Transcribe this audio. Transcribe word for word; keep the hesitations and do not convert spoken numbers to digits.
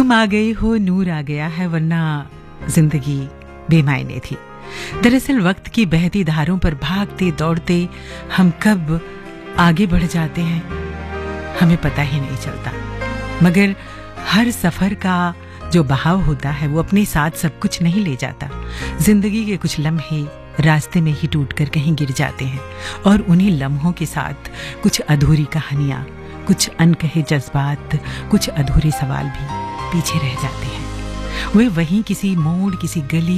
तुम आ गई हो, नूर आ गया है, वरना जिंदगी बेमायने थी। दरअसल वक्त की बहती धारों पर भागते दौड़ते हम कब आगे बढ़ जाते हैं हमें पता ही नहीं चलता। मगर हर सफर का जो बहाव होता है वो अपने साथ सब कुछ नहीं ले जाता। जिंदगी के कुछ लम्हे रास्ते में ही टूटकर कहीं गिर जाते हैं और उन्हीं लम्हों के साथ कुछ अधूरी कहानियां, कुछ अनकहे जज्बात, कुछ अधूरे सवाल भी पीछे रह जाते हैं। वे वहीं किसी मोड़, किसी गली